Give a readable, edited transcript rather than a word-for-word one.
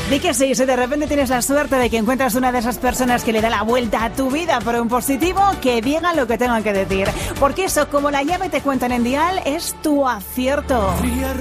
Di que sí, si de repente tienes la suerte de que encuentras una de esas personas que le da la vuelta a tu vida por un positivo, que digan lo que tengan que decir. Porque eso, como la llave te cuentan en Dial, es tu acierto.